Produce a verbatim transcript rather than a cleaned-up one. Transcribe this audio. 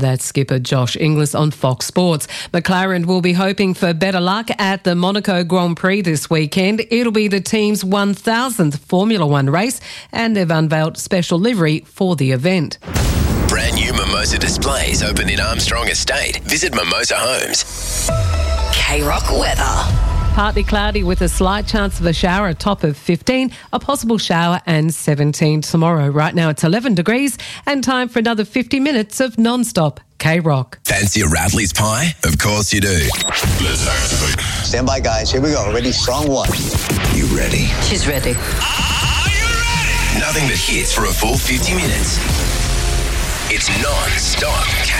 That's skipper Josh Inglis on Fox Sports. McLaren will be hoping for better luck at the Monaco Grand Prix this weekend. It'll be the team's one thousandth Formula One race, and they've unveiled special livery for the event. Brand new Mimosa displays open in Armstrong Estate. Visit Mimosa Homes. K-Rock weather. Partly cloudy with a slight chance of a shower, a top of fifteen, a possible shower and seventeen tomorrow. Right now it's eleven degrees and time for another fifty minutes of non-stop K-Rock. Fancy a Rattleys pie? Of course you do. Let's activate. Stand by, guys. Here we go. Ready? Song one. You ready? She's ready. Are you ready? Nothing but hits for a full fifty minutes. It's non-stop K-Rock.